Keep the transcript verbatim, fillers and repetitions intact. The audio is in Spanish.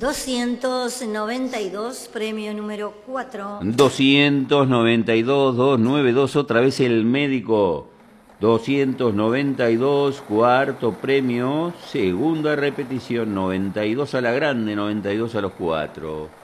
doscientos noventa y dos, premio número cuatro. doscientos noventa y dos, doscientos noventa y dos, otra vez el médico. doscientos noventa y dos, cuarto premio, segunda repetición, noventa y dos a la grande, noventa y dos a los cuatro.